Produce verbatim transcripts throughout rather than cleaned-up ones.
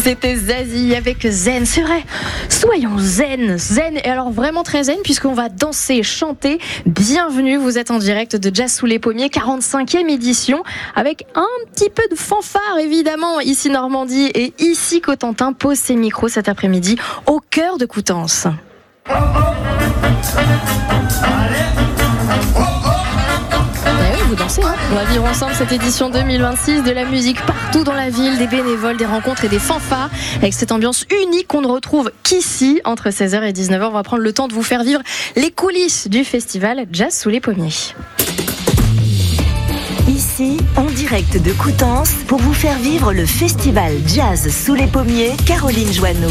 C'était Zazie avec Zen, c'est vrai. Soyons zen, zen, et alors vraiment très zen puisqu'on va danser, chanter. Bienvenue, vous êtes en direct de Jazz sous les pommiers, quarante-cinquième édition, avec un petit peu de fanfare évidemment. Ici Normandie et ici Cotentin pose ses micros cet après-midi au cœur de Coutances. Vous dansez, hein. On va vivre ensemble cette édition deux mille vingt-six, de la musique partout dans la ville, des bénévoles, des rencontres et des fanfares, avec cette ambiance unique qu'on ne retrouve qu'ici. Entre seize heures et dix-neuf heures, on va prendre le temps de vous faire vivre les coulisses du festival Jazz sous les pommiers. Ici, en direct de Coutances, pour vous faire vivre le festival Jazz sous les pommiers, Caroline Joanneau.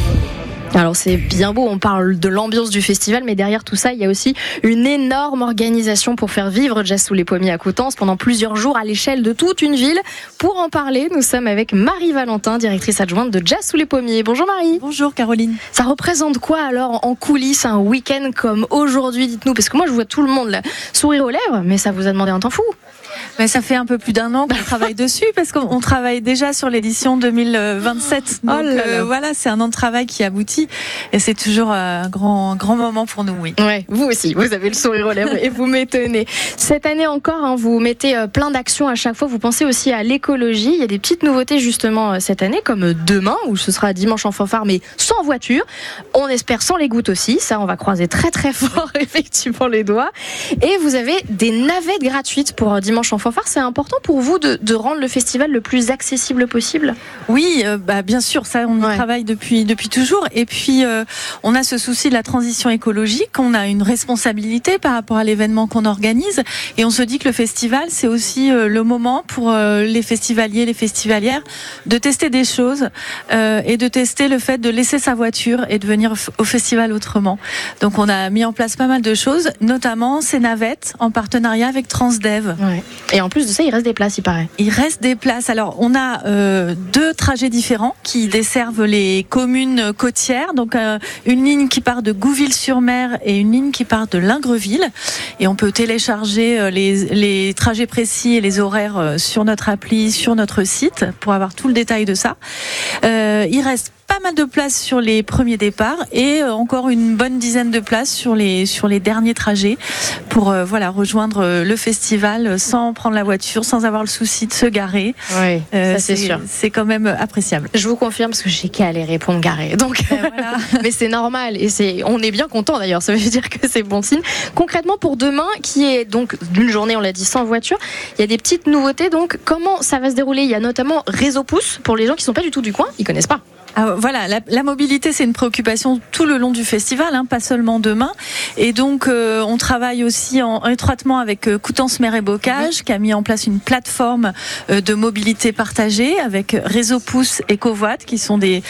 Alors c'est bien beau, on parle de l'ambiance du festival, mais derrière tout ça, il y a aussi une énorme organisation pour faire vivre Jazz sous les pommiers à Coutances pendant plusieurs jours à l'échelle de toute une ville. Pour en parler, nous sommes avec Marie Valentin, directrice adjointe de Jazz sous les pommiers. Bonjour Marie. Bonjour Caroline. Ça représente quoi alors en coulisses un week-end comme aujourd'hui, dites-nous, parce que moi je vois tout le monde là, sourire aux lèvres, mais ça vous a demandé un temps fou. Ben, ça fait un peu plus d'un an qu'on travaille dessus parce qu'on travaille déjà sur l'édition deux mille vingt-sept. Donc oh là là. Euh, voilà, c'est un an de travail qui aboutit et c'est toujours un grand, grand moment pour nous. Oui. Ouais, vous aussi, vous avez le sourire aux lèvres et vous m'étonnez. Cette année encore, hein, vous mettez plein d'actions à chaque fois. Vous pensez aussi à l'écologie. Il y a des petites nouveautés justement cette année, comme demain où ce sera dimanche en fanfare mais sans voiture. On espère sans les gouttes aussi. Ça, on va croiser très très fort effectivement les doigts. Et vous avez des navettes gratuites pour dimanche en fanfare. C'est important pour vous de, de rendre le festival le plus accessible possible? Oui, euh, bah, bien sûr, ça on y ouais. travaille depuis, depuis toujours. Et puis euh, on a ce souci de la transition écologique, on a une responsabilité par rapport à l'événement qu'on organise. Et on se dit que le festival, c'est aussi euh, le moment pour euh, les festivaliers, les festivalières, de tester des choses euh, et de tester le fait de laisser sa voiture et de venir au festival autrement. Donc on a mis en place pas mal de choses, notamment ces navettes en partenariat avec Transdev. Ouais. Et en plus de ça, il reste des places, il paraît. Il reste des places. Alors, on a euh, deux trajets différents qui desservent les communes côtières. Donc, euh, une ligne qui part de Gouville-sur-Mer et une ligne qui part de Lingreville. Et on peut télécharger euh, les, les trajets précis et les horaires euh, sur notre appli, sur notre site, pour avoir tout le détail de ça. Euh, il reste pas mal de places sur les premiers départs et encore une bonne dizaine de places sur les sur les derniers trajets pour euh, voilà rejoindre le festival sans prendre la voiture, sans avoir le souci de se garer. Oui, euh, ça c'est, c'est sûr. C'est quand même appréciable. Je vous confirme parce que j'ai qu'à aller répondre garé. Donc euh, voilà. Mais c'est normal et c'est on est bien content d'ailleurs. Ça veut dire que c'est bon signe. Concrètement pour demain, qui est donc d'une journée, on l'a dit, sans voiture, il y a des petites nouveautés. Donc comment ça va se dérouler? Il y a notamment Réseau Pouce pour les gens qui sont pas du tout du coin, ils connaissent pas. Ah, voilà, la, la mobilité, c'est une préoccupation tout le long du festival, hein, pas seulement demain. Et donc, euh, on travaille aussi en, étroitement avec euh, Coutances Mer et Bocage, mmh. qui a mis en place une plateforme euh, de mobilité partagée avec Réseau Pouce et Covoit, qui sont des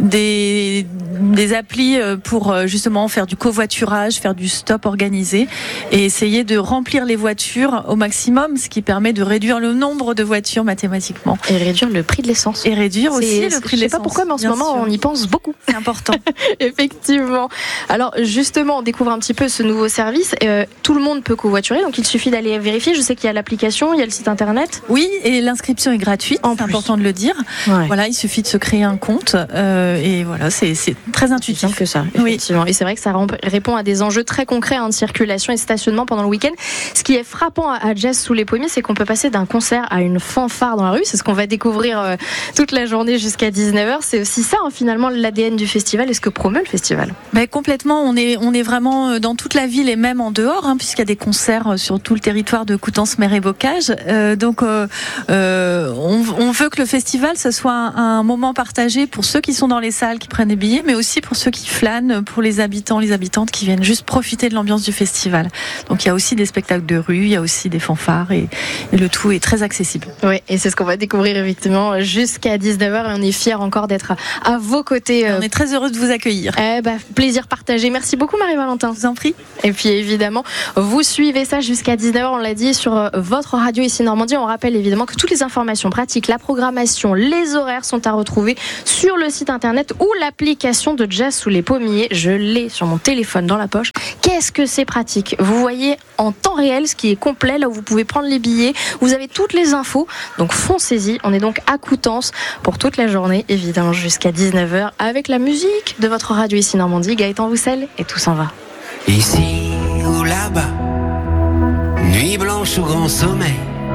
des des applis pour euh, justement faire du covoiturage, faire du stop organisé et essayer de remplir les voitures au maximum, ce qui permet de réduire le nombre de voitures mathématiquement. Et réduire le prix de l'essence. Et réduire c'est, aussi c'est, le prix de l'essence. Je sais pas pourquoi, mais en ce moment, on y pense beaucoup. C'est important. Effectivement. Alors, justement, on découvre un petit peu ce nouveau service. Euh, tout le monde peut covoiturer, donc il suffit d'aller vérifier. Je sais qu'il y a l'application, il y a le site internet. Oui, et l'inscription est gratuite, en c'est plus. Important de le dire. Ouais. Voilà, il suffit de se créer un compte. Euh, et voilà, c'est, c'est très intuitif. C'est simple que ça, effectivement. Oui. Et c'est vrai que ça répond à des enjeux très concrets hein, de circulation et de stationnement pendant le week-end. Ce qui est frappant à Jazz sous les pommiers, c'est qu'on peut passer d'un concert à une fanfare dans la rue. C'est ce qu'on va découvrir euh, toute la journée jusqu'à dix-neuf heures. C'est aussi ça, hein, finalement, l'A D N du festival et ce que promeut le festival. Ben, complètement, on est, on est vraiment dans toute la ville et même en dehors, hein, puisqu'il y a des concerts sur tout le territoire de Coutances Mer et Bocage. Euh, donc, euh, euh, on, on veut que le festival, ce soit un, un moment partagé pour ceux qui sont dans les salles, qui prennent des billets, mais aussi pour ceux qui flânent, pour les habitants, les habitantes qui viennent juste profiter de l'ambiance du festival. Donc, il y a aussi des spectacles de rue, il y a aussi des fanfares et, et le tout est très accessible. Oui, et c'est ce qu'on va découvrir effectivement jusqu'à dix-neuf heures et on est fiers encore d'être à vos côtés. On est très heureux de vous accueillir. Eh ben, plaisir partagé. Merci beaucoup Marie-Valentin. Je vous en prie. Et puis évidemment, vous suivez ça jusqu'à dix-neuf heures, on l'a dit, sur votre radio ici Normandie. On rappelle évidemment que toutes les informations pratiques, la programmation, les horaires sont à retrouver sur le site internet ou l'application de Jazz sous les pommiers. Je l'ai sur mon téléphone dans la poche. Qu'est-ce que c'est pratique? Vous voyez en temps réel, ce qui est complet, là où vous pouvez prendre les billets. Vous avez toutes les infos, donc foncez-y. On est donc à Coutances pour toute la journée, évidemment jusqu'à dix-neuf heures, avec la musique de votre radio ici Normandie, Gaëtan Roussel, et tout s'en va. Ici ou là-bas, nuit blanche ou grand sommeil.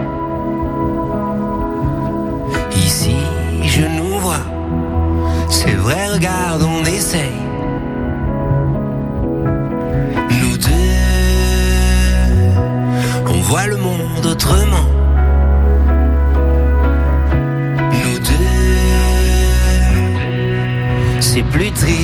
Ici, je nous vois, c'est vrai, regarde, on essaye. Nous deux, on voit le monde autrement. Nous deux, c'est plus triste.